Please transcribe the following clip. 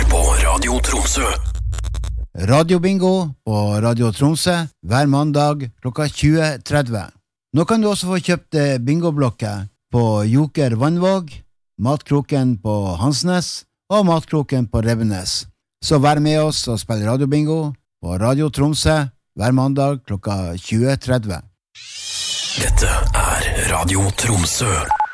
på Radio Tromsø. Radiobingo på Radio Tromsø hver mandag klokka 20.30. Nå kan du også få kjøpt bingoblokker på Joker Vannvåg, Matkroken på Hansnes og Matkroken på Revenes. Så vær med oss og spill radiobingo på Radio Tromsø hver mandag klokka 20.30. Dette er Radio Tromsø.